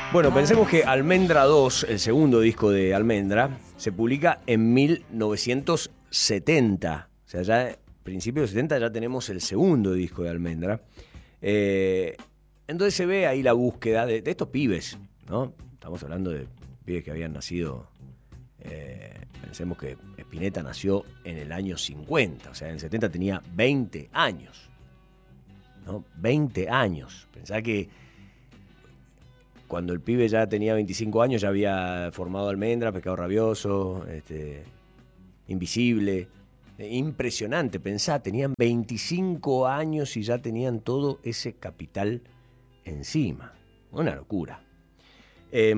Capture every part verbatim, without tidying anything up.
Bueno, pensemos que Almendra dos, el segundo disco de Almendra, se publica en mil novecientos setenta. O sea, ya a principios de los setenta ya tenemos el segundo disco de Almendra. Eh, entonces se ve ahí la búsqueda de, de estos pibes, ¿no? Estamos hablando de pibes que habían nacido... Eh, pensemos que Spinetta nació en el año cincuenta, o sea, en el setenta tenía veinte años, ¿no? veinte años. Pensá que cuando el pibe ya tenía veinticinco años ya había formado Almendra, Pescado Rabioso, este, Invisible. Eh, impresionante, pensá, tenían veinticinco años y ya tenían todo ese capital encima. Una locura. Eh,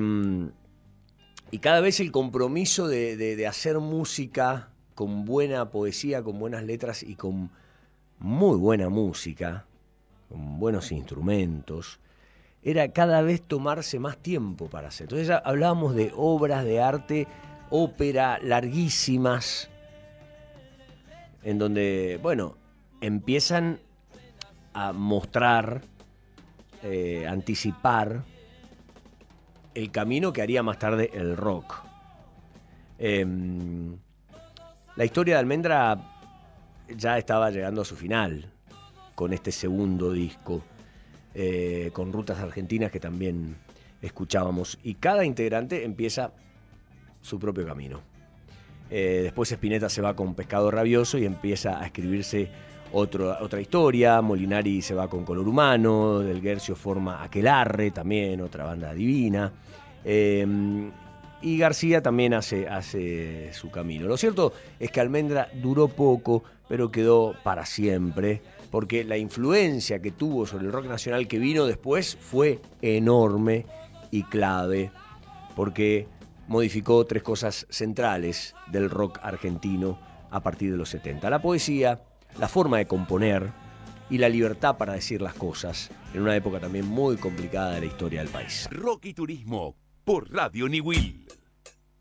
Y cada vez el compromiso de, de, de hacer música con buena poesía, con buenas letras y con muy buena música, con buenos instrumentos, era cada vez tomarse más tiempo para hacer. Entonces ya hablábamos de obras de arte, ópera larguísimas, en donde, bueno, empiezan a mostrar, eh, anticipar el camino que haría más tarde el rock. Eh, la historia de Almendra ya estaba llegando a su final con este segundo disco, eh, con Rutas Argentinas que también escuchábamos, y cada integrante empieza su propio camino. Eh, después Spinetta se va con Pescado Rabioso y empieza a escribirse otro, otra historia. Molinari se va con Color Humano, Del Guercio forma Aquelarre, también otra banda divina. Eh, y García también hace, hace su camino. Lo cierto es que Almendra duró poco, pero quedó para siempre, porque la influencia que tuvo sobre el rock nacional que vino después fue enorme y clave, porque modificó tres cosas centrales del rock argentino a partir de los setenta. La poesía, la forma de componer y la libertad para decir las cosas en una época también muy complicada de la historia del país. Rock y Turismo por Radio Niwil.